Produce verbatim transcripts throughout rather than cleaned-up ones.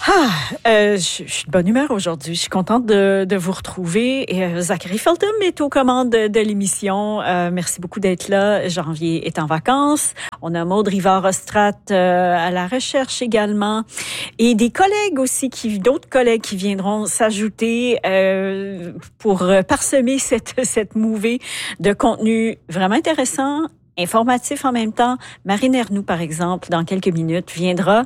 Ah, euh, je, je suis de bonne humeur aujourd'hui. Je suis contente de, de vous retrouver. Et, euh, Zachary Feltham est aux commandes de, de l'émission. Euh, merci beaucoup d'être là. Janvier est en vacances. On a Maude Rivard-Ostrat euh, à la recherche également. Et des collègues aussi, qui, d'autres collègues qui viendront s'ajouter euh, pour parsemer cette, cette mouvée de contenu vraiment intéressant, informatif en même temps. Marine Ernoult, par exemple, dans quelques minutes, viendra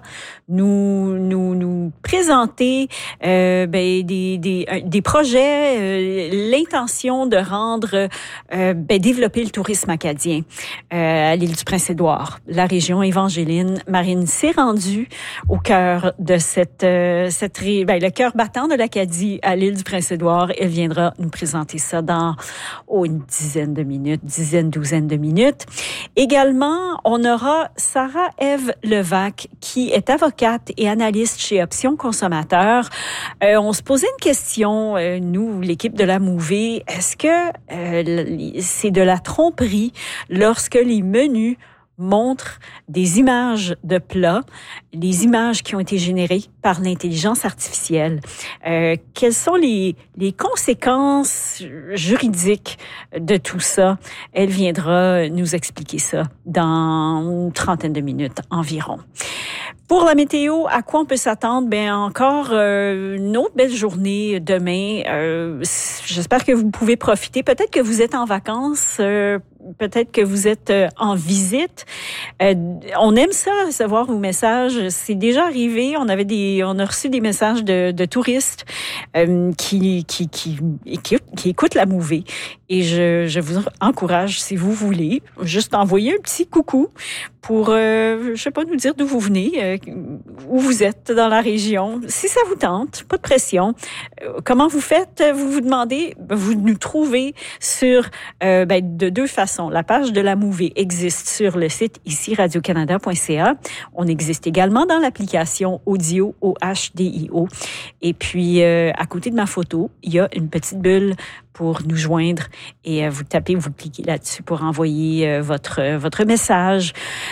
nous nous nous présenter euh, ben, des des des projets, euh, l'intention de rendre euh, ben, développer le tourisme acadien euh, à l'île du Prince-Édouard, la région évangéline. Marine s'est rendue au cœur de cette euh, cette ben, le cœur battant de l'Acadie à l'île du Prince-Édouard. Elle viendra nous présenter ça dans oh, une dizaine de minutes, dizaine, douzaine de minutes. Également, on aura Sarah-Ève Levac, qui est avocate et analyste chez Options Consommateurs. Euh, on se posait une question, euh, nous, l'équipe de la Mouvée, est-ce que euh, c'est de la tromperie lorsque les menus montre des images de plats, les images qui ont été générées par l'intelligence artificielle. Euh, quelles sont les, les conséquences juridiques de tout ça? Elle viendra nous expliquer ça dans une trentaine de minutes environ. Pour la météo, à quoi on peut s'attendre? Ben encore euh, une autre belle journée demain. Euh, j'espère que vous pouvez profiter. Peut-être que vous êtes en vacances, euh, peut-être que vous êtes euh, en visite. Euh, on aime ça, recevoir vos messages. C'est déjà arrivé. On avait des, on a reçu des messages de, de touristes euh, qui, qui, qui, qui, qui écoutent la Mouvée. Et je, je vous encourage, si vous voulez, juste envoyer un petit coucou pour, euh, je sais pas, nous dire d'où vous venez, euh, où vous êtes dans la région. Si ça vous tente, pas de pression. Euh, comment vous faites? Vous vous demandez, vous nous trouvez sur, euh, ben, de deux façons. La page de la Mouvée existe sur le site ici, radio canada point c a. On existe également dans l'application audio, O H D I O. Et puis, euh, à côté de ma photo, il y a une petite bulle pour nous joindre et euh, vous tapez, vous cliquez là-dessus pour envoyer euh, votre euh, votre message.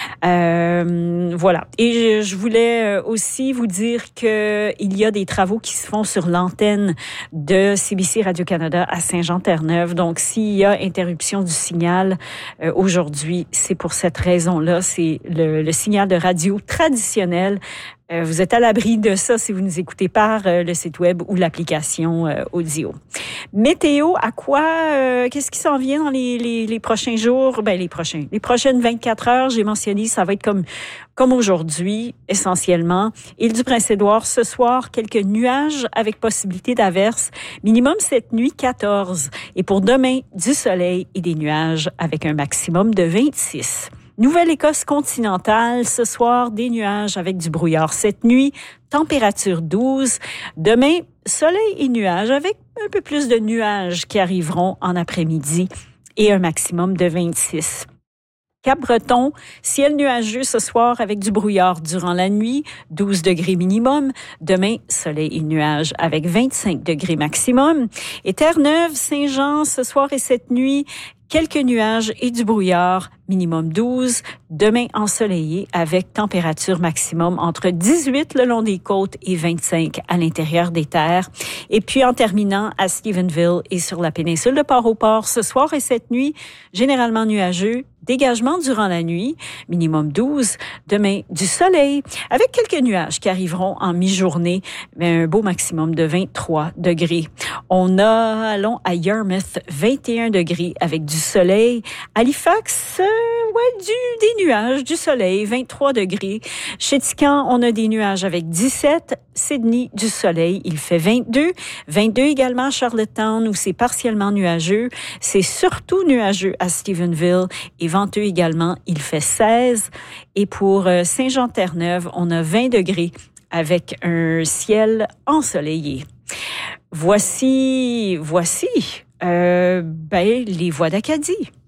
Euh, voilà. Et je, je voulais aussi vous dire que il y a des travaux qui se font sur l'antenne de C B C Radio-Canada à Saint-Jean-Terre-Neuve. Donc, s'il y a interruption du signal euh, aujourd'hui, c'est pour cette raison-là. C'est le, le signal de radio traditionnel. Euh, vous êtes à l'abri de ça si vous nous écoutez par euh, le site web ou l'application euh, audio. Météo, à quoi? Euh, qu'est-ce qui s'en vient dans les, les, les prochains jours? Ben les prochains, les prochaines vingt-quatre heures. J'ai mentionné, ça va être comme comme aujourd'hui essentiellement. Île du Prince-Édouard ce soir, quelques nuages avec possibilité d'averses. Minimum cette nuit quatorze. Et pour demain, du soleil et des nuages avec un maximum de vingt-six. Nouvelle-Écosse continentale, ce soir, des nuages avec du brouillard cette nuit, température douze. Demain, soleil et nuages avec un peu plus de nuages qui arriveront en après-midi et un maximum de vingt-six. Cap-Breton, ciel nuageux ce soir avec du brouillard durant la nuit, douze degrés minimum. Demain, soleil et nuages avec vingt-cinq degrés maximum. Et Terre-Neuve, Saint-Jean, ce soir et cette nuit, quelques nuages et du brouillard, minimum douze. Demain, ensoleillé avec température maximum entre dix-huit le long des côtes et vingt-cinq à l'intérieur des terres. Et puis, en terminant, à Stephenville et sur la péninsule de Port-au-Port, ce soir et cette nuit, généralement nuageux, dégagement durant la nuit, minimum douze. Demain, du soleil, avec quelques nuages qui arriveront en mi-journée, mais un beau maximum de vingt-trois degrés. On a, allons à Yarmouth, vingt et un degrés avec du soleil. Halifax, euh, ouais, du, des nuages, du soleil, vingt-trois degrés. Chez Tican, on a des nuages avec dix-sept. Sydney, du soleil, il fait vingt-deux. vingt-deux également à Charlottetown, où c'est partiellement nuageux. C'est surtout nuageux à Stephenville et venteux également, il fait seize. Et pour Saint-Jean-Terre-Neuve, on a vingt degrés avec un ciel ensoleillé. Voici, voici, euh, ben, les voix d'Acadie.